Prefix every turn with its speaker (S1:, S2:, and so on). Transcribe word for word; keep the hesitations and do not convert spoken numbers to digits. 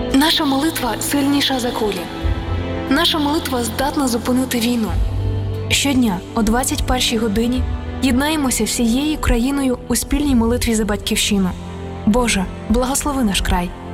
S1: Наша молитва сильніша за кулі. Наша молитва здатна зупинити війну. Щодня о двадцять першій годині єднаємося всією країною у спільній молитві за Батьківщину. Боже, благослови наш край.